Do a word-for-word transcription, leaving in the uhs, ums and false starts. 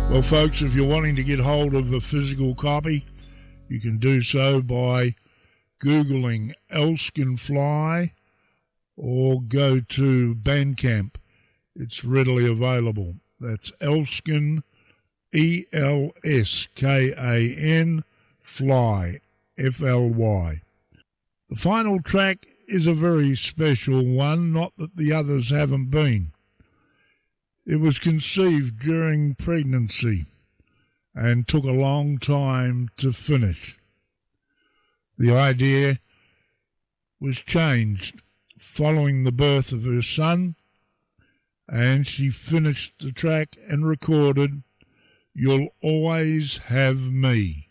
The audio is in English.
Well, folks, if you're wanting to get hold of a physical copy, you can do so by Googling Elskin Fly or go to Bandcamp. It's readily available. That's Elskin, E L S K A N, Fly, F L Y. The final track is a very special one, not that the others haven't been. It was conceived during pregnancy and took a long time to finish. The idea was changed following the birth of her son, and she finished the track and recorded "You'll Always Have Me."